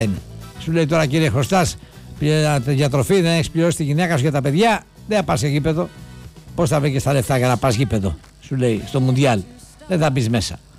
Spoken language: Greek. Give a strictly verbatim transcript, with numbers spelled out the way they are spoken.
Σου λέει τώρα, κύριε, χρωστάς για τροφή, δεν έχεις πληρώσει τη γυναίκα σου για τα παιδιά, δεν θα πας σε γήπεδο. Πώς θα βρήκες τα λεφτά για να πας γήπεδο, σου λέει, στο Μουντιάλ. Δεν θα μπεις μέσα.